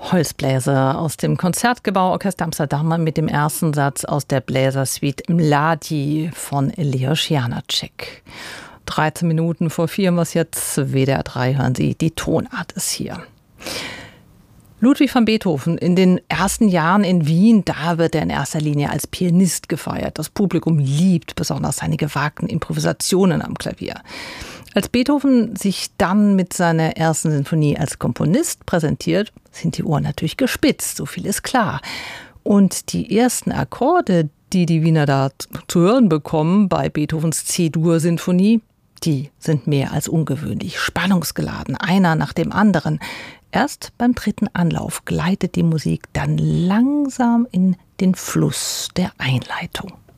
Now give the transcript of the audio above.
Holzbläser aus dem Konzertgebauorchester Amsterdam mit dem ersten Satz aus der Bläsersuite Mladi von Leos Janáček. 13 Minuten vor 4 was jetzt WDR 3 hören Sie, die Tonart ist hier. Ludwig van Beethoven in den ersten Jahren in Wien, da wird er in erster Linie als Pianist gefeiert. Das Publikum liebt besonders seine gewagten Improvisationen am Klavier. Als Beethoven sich dann mit seiner ersten Sinfonie als Komponist präsentiert, sind die Ohren natürlich gespitzt, so viel ist klar. Und die ersten Akkorde, die die Wiener da zu hören bekommen bei Beethovens C-Dur-Sinfonie, die sind mehr als ungewöhnlich, spannungsgeladen, einer nach dem anderen. Erst beim dritten Anlauf gleitet die Musik dann langsam in den Fluss der Einleitung.